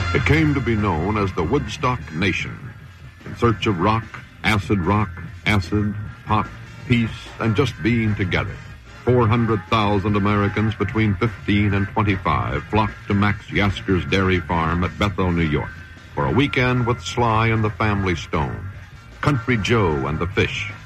It came to be known as the Woodstock Nation. In search of rock, acid, pot, peace, and just being together. 400,000 Americans between 15 and 25 flocked to Max Yasker's dairy farm at Bethel, New York, for a weekend with Sly and the Family Stone, Country Joe and the Fish,